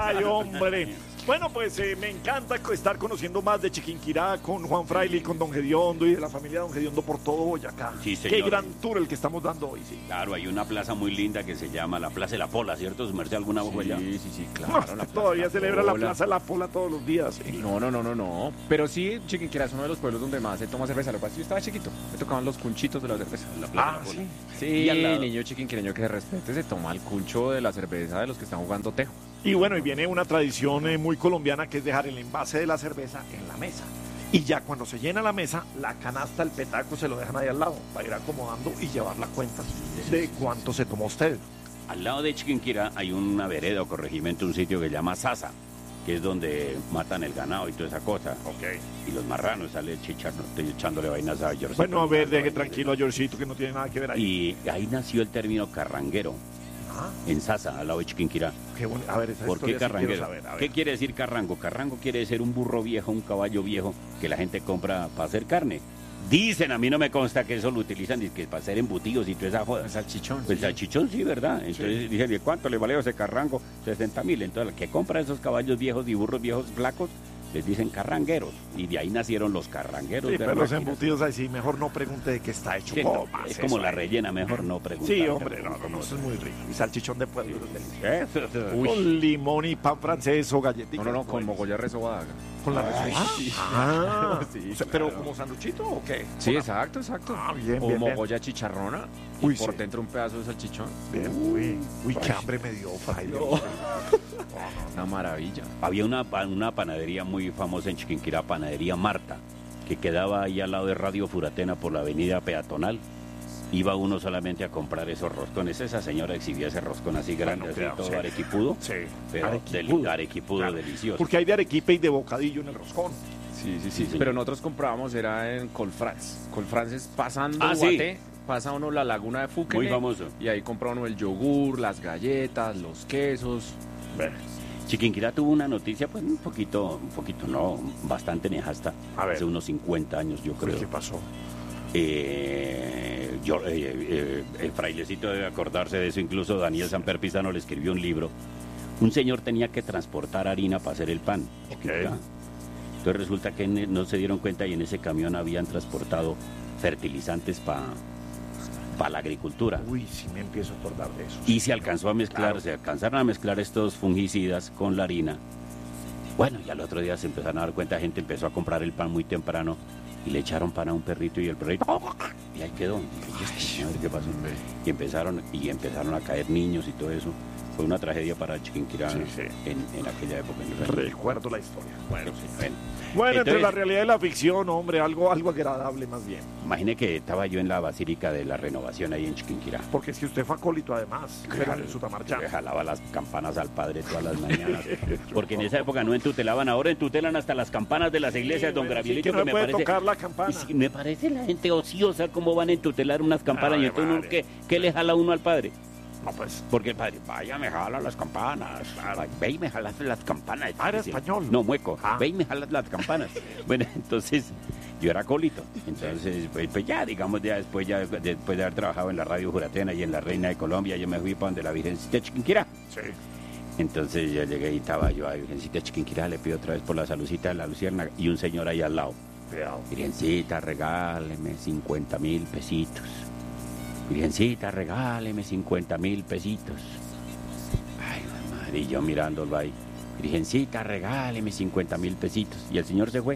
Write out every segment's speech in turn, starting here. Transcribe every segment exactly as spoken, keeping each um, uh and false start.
Ay, hombre. Bueno, pues eh, me encanta estar conociendo más de Chiquinquirá con Juan Fraile y con Don Gediondo y de la familia Don Gediondo por todo Boyacá. Sí, señor. Qué gran tour el que estamos dando hoy, sí. Claro, hay una plaza muy linda que se llama la Plaza de la Pola, ¿cierto? ¿Su merced alguna vez allá? Sí, sí, sí, claro. No, la Plaza todavía La celebra la Pola. Plaza de la Pola todos los días. Sí. No, no, no, no, no. Pero sí, Chiquinquirá es uno de los pueblos donde más se toma cerveza. Lo que pasa es que yo estaba chiquito. Me tocaban los cunchitos de la cerveza. La Plaza Ah, de la Pola. sí. Sí, Y al lado- el niño chiquinquireño que se respete se toma el cuncho de la cerveza de los que están jugando tejo. Y bueno, y viene una tradición eh, muy colombiana que es dejar el envase de la cerveza en la mesa. Y ya cuando se llena la mesa, la canasta, el petaco se lo dejan ahí al lado para ir acomodando y llevar la cuenta de cuánto se tomó usted. Al lado de Chiquinquirá hay una vereda o corregimiento, un sitio que se llama Sasa, que es donde matan el ganado y toda esa cosa. Ok. Y los marranos sale chichando, estoy echándole vainas a George. Bueno, a ver, deje tranquilo a Georgito que no tiene nada que ver ahí. Y ahí nació el término carranguero, Ah, en Sasa, al lado de Chiquinquirá. qué bueno. A ver, esa ¿Por qué historia sí quiero carranguero? saber, a ver. ¿Qué quiere decir carrango? Carrango quiere decir un burro viejo, un caballo viejo que la gente compra para hacer carne. Dicen, a mí no me consta que eso lo utilizan dizque para hacer embutidos y toda esa joda. El salchichón. Pues el sí. salchichón sí, ¿verdad? Entonces dije, ¿cuánto le valió ese carrango? sesenta mil. Entonces, el que compra esos caballos viejos y burros viejos flacos, les dicen carrangueros. Y de ahí nacieron los carrangueros. Sí, de pero los máquinas. embutidos ahí sí, mejor no pregunte de qué está hecho. Sí, ¿Cómo no, hace es como eso la ahí? rellena, mejor no preguntar. Sí, hombre, no, no, no, eso es muy rico. Y salchichón de pueblo. Eso, eso. Uy. Con limón y pan francés o galletita. No, no, no, con mogolla resobada. Con la Ay, resopa. sí. Ah, Sí, o sea, pero claro. como sanduchito o qué? Sí, Con- exacto, exacto. Ah, bien, o bien, bien. mogolla chicharrona y Uy, por sí. dentro un pedazo de salchichón. Bien, uy, uy, qué hambre me dio, Fraile. No. Una maravilla. Había una, pa- una panadería muy famosa en Chiquinquirá, Panadería Marta, que quedaba ahí al lado de Radio Furatena por la avenida peatonal. Iba uno solamente a comprar esos roscones. Esa señora exhibía ese roscón así grande, Bueno, así claro, todo sí. arequipudo. Sí, Pero arequipudo. deli- arequipudo Claro. delicioso. Porque hay de arequipe y de bocadillo en el roscón. Sí, sí, Sí, sí. señor. Pero nosotros comprábamos, era en Colfrance. Colfrance es pasando Ah, sí. Guaté, pasa uno la laguna de Fuquene. Muy famoso. Y ahí compra uno el yogur, las galletas, los quesos. Chiquinquirá tuvo una noticia, pues un poquito, un poquito no, bastante nefasta. A ver. Hace unos cincuenta años, yo creo. ¿Qué pasó? Eh, yo, eh, eh, el frailecito debe acordarse de eso, incluso Daniel Samper Pizano le escribió un libro. Un señor tenía que transportar harina para hacer el pan. ¿ya? Entonces resulta que en- no se dieron cuenta y en ese camión habían transportado fertilizantes para la agricultura. Uy, sí me empiezo a acordar de eso. Y se alcanzó a mezclar, Claro. se alcanzaron a mezclar estos fungicidas con la harina. Bueno, y al otro día se empezaron a dar cuenta, gente empezó a comprar el pan muy temprano y le echaron pan a un perrito y el perrito y ahí quedó. Y este señor, ¿qué pasó? Y empezaron y empezaron a caer niños y todo eso. Fue una tragedia para Chiquinquirá Sí, sí. En, en aquella época. en los años. Recuerdo la historia. Bueno, sí, bueno. Bueno, entre Entonces- la realidad y la ficción, hombre, algo, algo agradable más bien. Imagine que estaba yo en la Basílica de la Renovación ahí en Chiquinquirá. Porque es que usted fue acólito además, pero en Sutamarchá. Le jalaba las campanas al padre todas las mañanas. Porque en esa época no entutelaban, ahora entutelan hasta las campanas de las iglesias, don Bueno, sí, Gravielito, que no que le me puede parece. tocar la campana. Y sí, me parece la gente ociosa cómo van a entutelar unas campanas. Ay, y entonces uno, madre. ¿qué, ¿qué le jala uno al padre? No, pues, Porque el padre, vaya, me jala las campanas. Vaya, ve y me jalas las campanas. Ah, era Dice, español. No, mueco. Ah. Ve y me jalas las campanas. Bueno, entonces yo era acólito. Entonces, pues, pues ya, digamos, ya después, ya después de haber trabajado en la Radio Juratena y en la Reina de Colombia, yo me fui para donde la Virgencita de Chiquinquirá. sí. Entonces yo llegué y estaba yo a Virgencita de Chiquinquirá, le pido otra vez por la salucita de la Luciérnaga y un señor ahí al lado. Cuidado. Virgencita, regáleme cincuenta mil pesitos. Virgencita, regáleme cincuenta mil pesitos. Ay, madre, y yo mirándolo ahí. Virgencita, regáleme cincuenta mil pesitos. Y el señor se fue.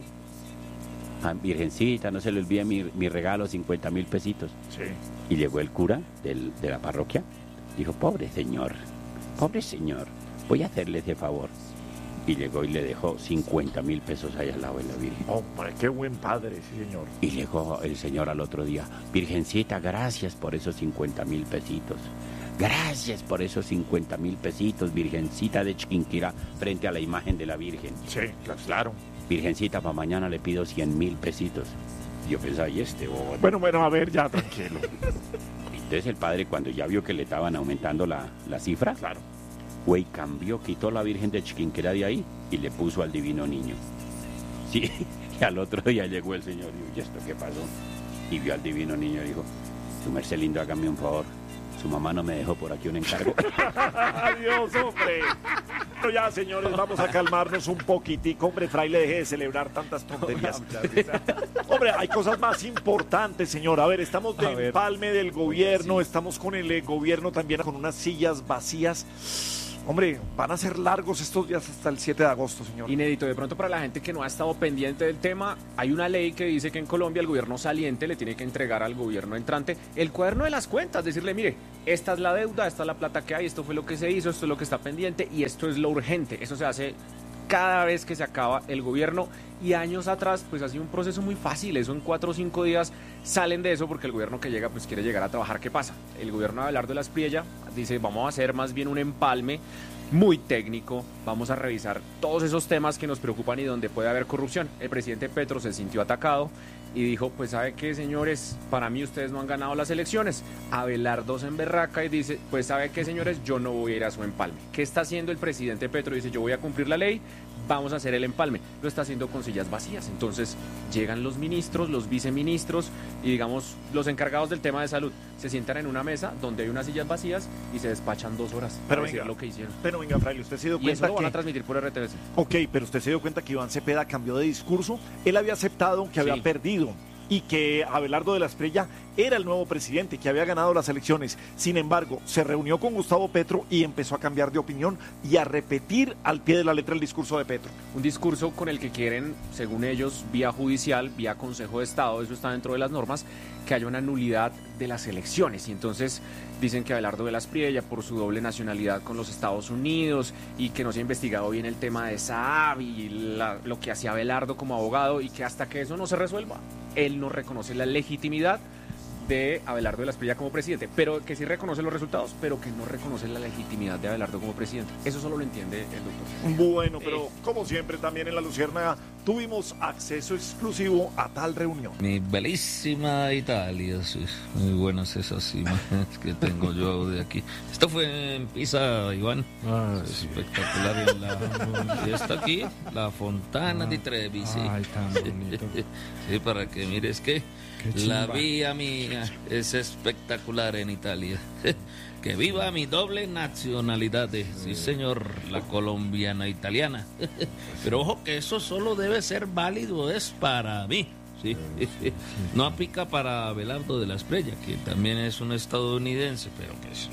Ah, Virgencita, no se le olvide mi, mi regalo, cincuenta mil pesitos. Sí. Y llegó el cura del- de la parroquia. Dijo, pobre señor, pobre señor, voy a hacerle ese favor. Y llegó y le dejó cincuenta mil pesos ahí al lado de la Virgen. Hombre, qué buen padre, sí, señor. Y llegó el señor al otro día, Virgencita, gracias por esos cincuenta mil pesitos. Gracias por esos cincuenta mil pesitos, Virgencita de Chiquinquirá, frente a la imagen de la Virgen. Sí, claro. Virgencita, para mañana le pido cien mil pesitos. Yo pensaba, y este bobo. Bueno, bueno, a ver, ya, tranquilo. Entonces el padre, cuando ya vio que le estaban aumentando la, la cifra, Claro. güey, cambió, quitó la Virgen de Chiquinquirá de ahí y le puso al divino niño. Sí, y al otro día llegó el señor y dijo, ¿y esto qué pasó? Y vio al divino niño y dijo, su merced lindo, hágame un favor. Su mamá no me dejó por aquí un encargo. Adiós, hombre. Bueno, ya, señores, vamos a calmarnos un poquitico. Hombre, fraile, deje de celebrar tantas tonterías. Hombre, hay cosas más importantes, señor. A ver, estamos A de ver. empalme del gobierno, Sí. estamos con el eh, gobierno también con unas sillas vacías. Hombre, van a ser largos estos días hasta el siete de agosto, señor. Inédito, de pronto para la gente que no ha estado pendiente del tema, hay una ley que dice que en Colombia el gobierno saliente le tiene que entregar al gobierno entrante el cuaderno de las cuentas, decirle, mire, esta es la deuda, esta es la plata que hay, esto fue lo que se hizo, esto es lo que está pendiente y esto es lo urgente. Eso se hace cada vez que se acaba el gobierno y años atrás pues ha sido un proceso muy fácil, eso en cuatro o cinco días salen de eso porque el gobierno que llega pues quiere llegar a trabajar. ¿Qué pasa? El gobierno de Abelardo de la Espriella dice vamos a hacer más bien un empalme muy técnico, vamos a revisar todos esos temas que nos preocupan y donde puede haber corrupción. El presidente Petro se sintió atacado y dijo, pues ¿sabe qué, señores? Para mí ustedes no han ganado las elecciones. Abelardo se emberraca y dice, pues ¿sabe qué, señores? Yo no voy a ir a su empalme. ¿Qué está haciendo el presidente Petro? Dice, yo voy a cumplir la ley, vamos a hacer el empalme. Lo está haciendo con sillas vacías. Entonces llegan los ministros, los viceministros y digamos los encargados del tema de salud. Se sientan en una mesa donde hay unas sillas vacías y se despachan dos horas Pero para decir venga. lo que hicieron. Pero venga, fraile, usted se dio Y eso cuenta lo van a que... transmitir por R T V C. Ok, pero usted se dio cuenta que Iván Cepeda cambió de discurso. Él había aceptado que había Sí. perdido y que Abelardo de la Espriella era el nuevo presidente, que había ganado las elecciones. Sin embargo, se reunió con Gustavo Petro y empezó a cambiar de opinión y a repetir al pie de la letra el discurso de Petro. Un discurso con el que quieren, según ellos, vía judicial, vía Consejo de Estado, eso está dentro de las normas, que haya una nulidad de las elecciones. Y entonces dicen que Abelardo de la Espriella, por su doble nacionalidad con los Estados Unidos y que no se ha investigado bien el tema de Saab y la- lo que hacía Abelardo como abogado y que hasta que eso no se resuelva, él no reconoce la legitimidad de Abelardo de la Espriella como presidente, pero que sí reconoce los resultados, pero que no reconoce la legitimidad de Abelardo como presidente. Eso solo lo entiende el doctor. Bueno, pero como siempre también en La Luciérnaga tuvimos acceso exclusivo a tal reunión. Mi bellísima Italia, sí. Muy buenas esas imágenes que tengo yo de aquí. Esto fue en Pisa, Iván. Ah, Espectacular. Y, la, y está aquí, la Fontana di Trevi, sí. Ay, tan bonito. Sí, para que mires que Qué la chimba. vía mía es espectacular en Italia. Que viva mi doble nacionalidad, sí señor, la colombiana italiana. Pero ojo que eso solo debe ser válido, es para mí. Sí. No aplica para Abelardo de la Espriella, que también es un estadounidense, pero que es-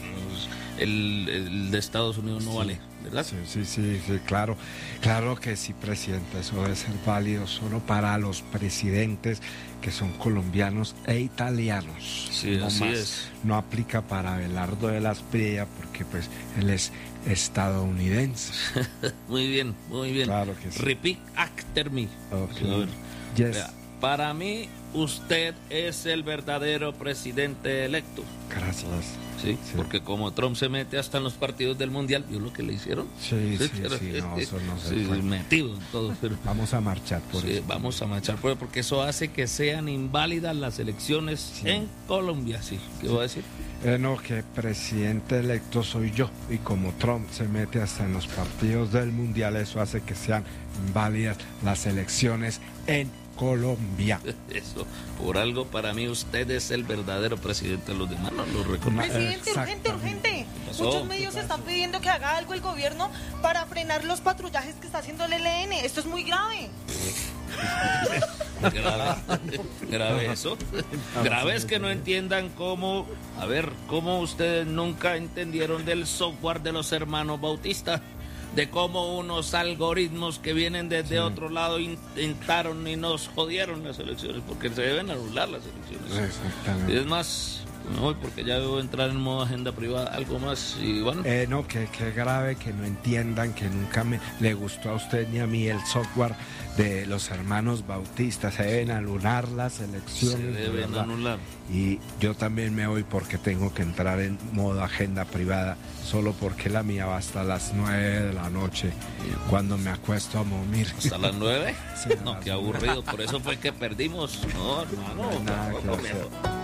el, el de Estados Unidos no vale, ¿verdad? Sí, sí, sí, sí, claro. Claro que sí, presidente. Eso debe ser válido solo para los presidentes que son colombianos e italianos. Sí, No así más. es. No aplica para Abelardo de la Espriella porque pues él es estadounidense. Muy bien, muy bien. Claro que sí. Repeat after me. Ok. A ver. Yes. Vea, para mí, usted es el verdadero presidente electo. Gracias. ¿Sí? Sí. Porque como Trump se mete hasta en los partidos del mundial, ¿vio lo que le hicieron? Sí, sí, pero- sí, no, eso no se Sí, puede. metido en todo. Pero, Vamos a marchar por sí, eso. vamos a marchar por porque eso hace que sean inválidas las elecciones Sí. en Colombia. Sí, ¿qué voy a decir? Eh, no, que presidente electo soy yo. Y como Trump se mete hasta en los partidos del mundial, eso hace que sean inválidas las elecciones en Colombia. Eso, por algo para mí usted es el verdadero presidente, los demás no lo reconocen. Presidente, urgente, Exactamente. urgente. pasó? Muchos medios están pidiendo que haga algo el gobierno para frenar los patrullajes que está haciendo el E L N. Esto es muy grave. Grave, grave eso. Grave es que no entiendan cómo, a ver, cómo ustedes nunca entendieron del software de los hermanos Bautista, de cómo unos algoritmos que vienen desde otro lado intentaron y nos jodieron las elecciones, porque se deben anular las elecciones. Exactamente. Y es más, me voy porque ya debo entrar en modo agenda privada. Algo más, Iván. Eh, no, que, que grave que no entiendan que nunca me le gustó a usted ni a mí el software de los hermanos Bautista. Se deben anular las Se elecciones. de deben verdad. anular. Y yo también me voy porque tengo que entrar en modo agenda privada, solo porque la mía va hasta las nueve de la noche, cuando me acuesto a dormir. ¿Hasta las nueve? Sí, a No, las qué aburrido. Por eso fue que perdimos. No, hermano. No hay nada no, que no, hacer.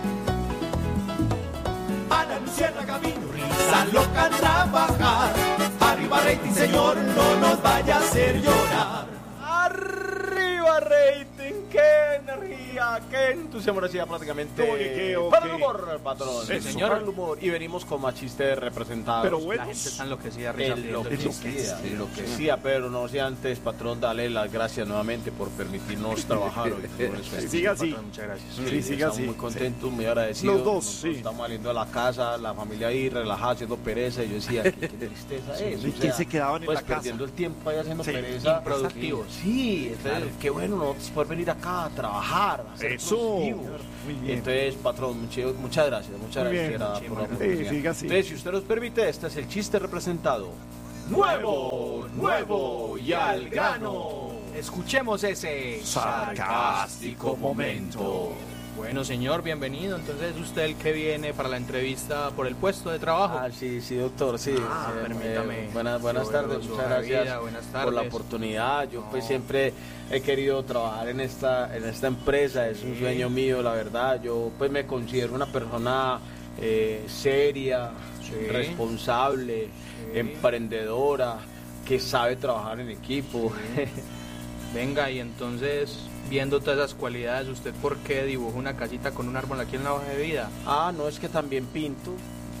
A la Luciérnaga vino risa loca a trabajar. Arriba rating, señor, no nos vaya a hacer llorar. Arriba rating, qué energía, qué entusiasmo, decía prácticamente. Qué, qué, para qué. el humor, patrón. Sí, señor. señor. Para el humor. Y venimos con más chistes representados. Pero La bueno, gente está enloquecida, risa, pidiendo el chiste. Enloquecida, enloquecida, pero no sé antes, patrón, dale las gracias nuevamente por permitirnos trabajar hoy. Sí, siga así. Patrón, muchas gracias. Sí, Sí, siga estamos así. muy contentos, muy agradecidos. Los dos, Nosotros sí. Estamos saliendo a la casa, la familia ahí relajada, haciendo pereza. Y yo decía, qué, qué tristeza es. ¿Y o quién sea, se quedaban en pues la casa? perdiendo el tiempo ahí haciendo Sí, pereza. improductivos. Sí, entonces, qué bueno nosotros poder venir acá a trabajar, a ser Eso. productivos. Muy bien. Entonces, patrón, mucho- muchas gracias, muchas Muy gracias bien. era por la Muchísimas oportunidad. Sí, siga así. Entonces, si usted nos permite, este es el chiste representado. Nuevo, nuevo y al grano. Escuchemos ese Sarcástico momento. Bueno, señor, bienvenido. Entonces, ¿es usted el que viene para la entrevista por el puesto de trabajo? Ah, sí, sí, doctor, sí. Ah, sí, permítame. eh, buenas buenas Su- tardes, su muchas hoja de gracias vida, buenas por la tardes. oportunidad. Yo pues No. siempre he querido trabajar en esta en esta empresa, es un Sí. sueño mío, la verdad. Yo pues me considero una persona eh, seria, Sí. responsable, Sí. emprendedora, que sabe trabajar en equipo. Venga, y entonces, viendo todas esas cualidades, ¿usted por qué dibujó una casita con un árbol aquí en la hoja de vida? Ah, no, es que también pinto.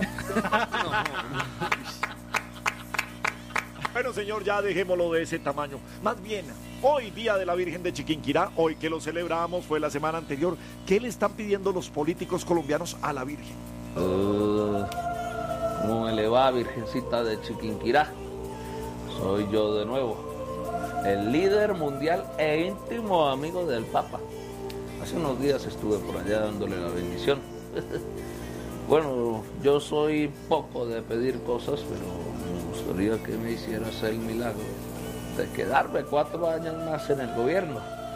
Bueno, señor, ya dejémoslo de ese tamaño. Más bien, hoy, Día de la Virgen de Chiquinquirá, hoy que lo celebramos, fue la semana anterior, ¿qué le están pidiendo los políticos colombianos a la Virgen? Uh, ¿Cómo me le va, Virgencita de Chiquinquirá? Soy yo de nuevo, el líder mundial e íntimo amigo del Papa. Hace unos días estuve por allá dándole la bendición. Bueno, yo soy poco de pedir cosas, pero me gustaría que me hicieras el milagro de quedarme cuatro años más en el gobierno.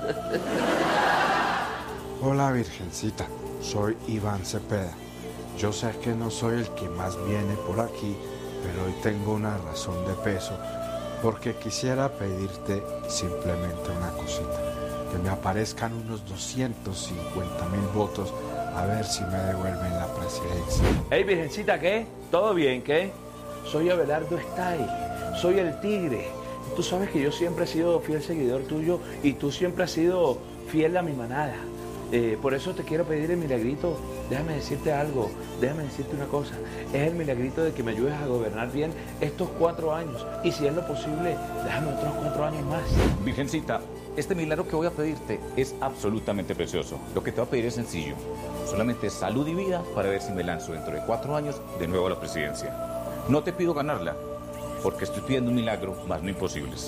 Hola Virgencita, soy Iván Cepeda. Yo sé que no soy el que más viene por aquí, pero hoy tengo una razón de peso, porque quisiera pedirte simplemente una cosita, que me aparezcan unos doscientos cincuenta mil votos, a ver si me devuelven la presidencia. Hey, Virgencita, ¿qué? ¿Todo bien, qué? Soy Abelardo Style, soy el tigre. Tú sabes que yo siempre he sido fiel seguidor tuyo y tú siempre has sido fiel a mi manada. Eh, por eso te quiero pedir el milagrito. Déjame decirte algo, déjame decirte una cosa. Es el milagrito de que me ayudes a gobernar bien estos cuatro años. Y si es lo posible, déjame otros cuatro años más. Virgencita, este milagro que voy a pedirte es absolutamente precioso. Lo que te voy a pedir es sencillo. Solamente salud y vida para ver si me lanzo dentro de cuatro años de nuevo a la presidencia. No te pido ganarla, porque estoy pidiendo un milagro, más no imposibles.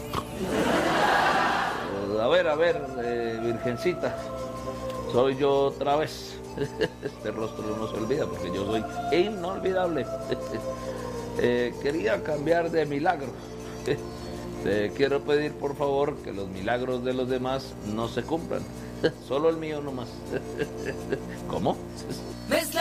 Eh, A ver, a ver, eh, Virgencita, soy yo otra vez. Este rostro no se olvida porque yo soy inolvidable. Eh, quería cambiar de milagro. Te quiero pedir por favor que los milagros de los demás no se cumplan. Solo el mío nomás. ¿Cómo?